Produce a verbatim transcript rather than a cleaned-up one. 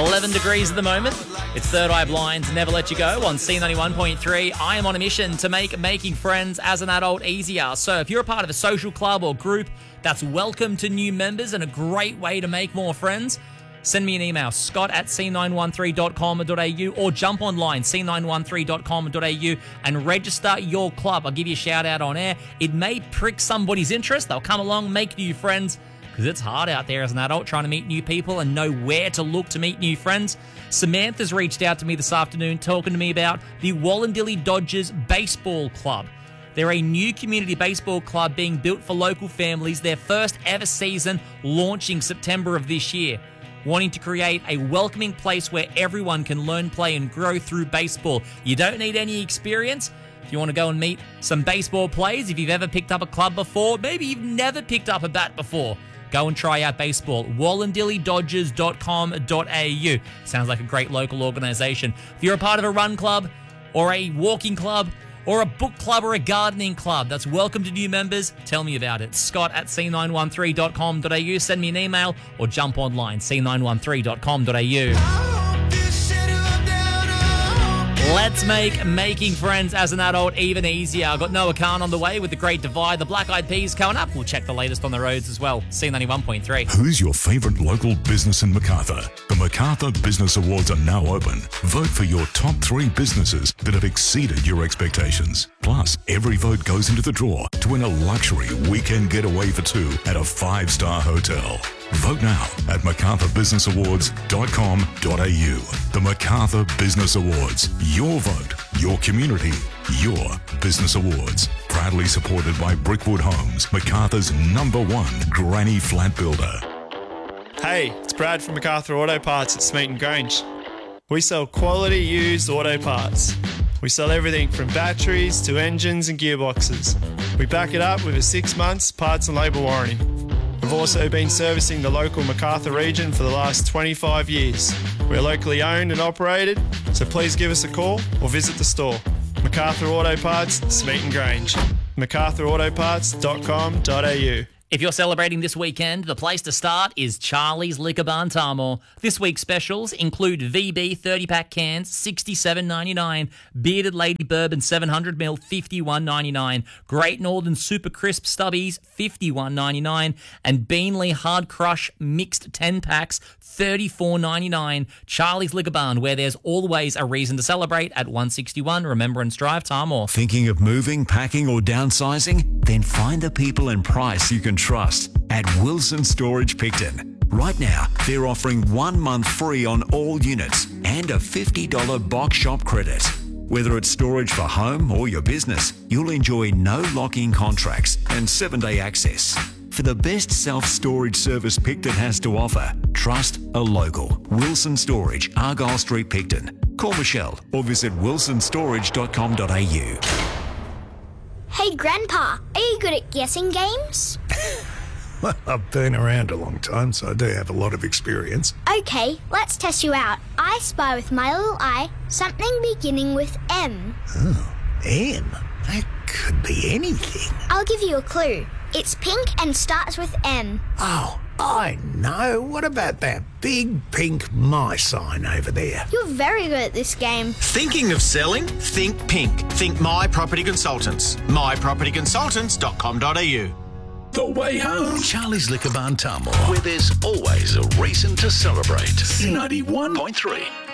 eleven degrees at the moment. It's Third Eye Blind's Never Let You Go on C ninety-one point three. I am on a mission to make making friends as an adult easier. So if you're a part of a social club or group that's welcome to new members and a great way to make more friends, send me an email, scott at c nine one three dot com dot a u, or jump online, c nine one three dot com dot a u, and register your club. I'll give you a shout out on air. It may prick somebody's interest. They'll come along, make new friends, because it's hard out there as an adult trying to meet new people and know where to look to meet new friends. Samantha's reached out to me this afternoon talking to me about the Wallandilly Dodgers Baseball Club. They're a new community baseball club being built for local families, their first ever season launching September of this year. Wanting to create a welcoming place where everyone can learn, play, and grow through baseball. You don't need any experience. If you want to go and meet some baseball players, if you've ever picked up a club before, maybe you've never picked up a bat before, go and try out baseball. wallandilly dodgers dot com dot a u. Sounds like a great local organisation. If you're a part of a run club or a walking club or a book club or a gardening club that's welcome to new members, tell me about it. Scott at c nine one three dot com dot a u. Send me an email or jump online, c nine one three dot com dot a u. Let's make making friends as an adult even easier. I've got Noah Khan on the way with The Great Divide. The Black Eyed Peas coming up. We'll check the latest on the roads as well. C ninety-one point three. Who's your favourite local business in Macarthur? The Macarthur Business Awards are now open. Vote for your top three businesses that have exceeded your expectations. Plus, every vote goes into the draw to win a luxury weekend getaway for two at a five-star hotel. Vote now at macarthur business awards dot com dot a u. The Macarthur Business Awards. Your vote, your community, your business awards. Proudly supported by Brickwood Homes, Macarthur's number one granny flat builder. Hey, it's Brad from Macarthur Auto Parts at Smeaton Grange. We sell quality used auto parts. We sell everything from batteries to engines and gearboxes. We back it up with a six months parts and labour warranty. We've also been servicing the local Macarthur region for the last twenty-five years. We're locally owned and operated, so please give us a call or visit the store. Macarthur Auto Parts, Smeaton Grange. macarthur auto parts dot com dot a u. If you're celebrating this weekend, the place to start is Charlie's Liquor Barn Tamor. This week's specials include V B thirty-pack cans, sixty-seven ninety-nine, Bearded Lady Bourbon seven hundred milliliters, fifty-one ninety-nine, Great Northern Super Crisp Stubbies, fifty-one ninety-nine, and Beanley Hard Crush Mixed ten packs, thirty-four ninety-nine. Charlie's Liquor Barn, where there's always a reason to celebrate, at one sixty-one Remembrance Drive, Tamor. Thinking of moving, packing or downsizing? Then find the people and price you can trust at Wilson Storage Picton. Right now, they're offering one month free on all units and a fifty dollars box shop credit. Whether it's storage for home or your business, you'll enjoy no lock-in contracts and seven-day access. For the best self-storage service Picton has to offer, trust a local. Wilson Storage, Argyle Street, Picton. Call Michelle or visit wilson storage dot com dot a u. Hey, Grandpa, are you good at guessing games? Well, I've been around a long time, so I do have a lot of experience. Okay, let's test you out. I spy with my little eye something beginning with M. Oh, M? That could be anything. I'll give you a clue. It's pink and starts with M. Oh, I know. What about that big pink my sign over there? You're very good at this game. Thinking of selling? Think pink. Think My Property Consultants. my property consultants dot com dot a u. The way home. Charlie's Liquor Barn Tamor, where there's always a reason to celebrate. C ninety-one point three.